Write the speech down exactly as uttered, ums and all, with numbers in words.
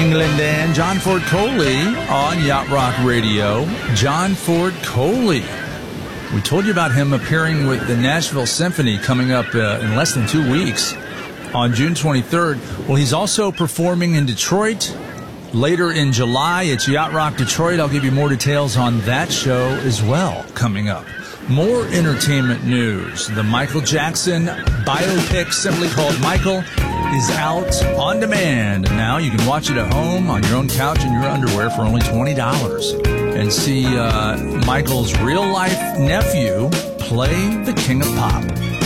England and John Ford Coley on Yacht Rock Radio. John Ford Coley. We told you about him appearing with the Nashville Symphony coming up uh, in less than two weeks on June twenty-third. Well, he's also performing in Detroit later in July. It's Yacht Rock Detroit. I'll give you more details on that show as well coming up. More entertainment news. The Michael Jackson biopic, simply called Michael, is out on demand. Now you can watch it at home on your own couch in your underwear for only twenty dollars and see uh, Michael's real-life nephew play the King of Pop.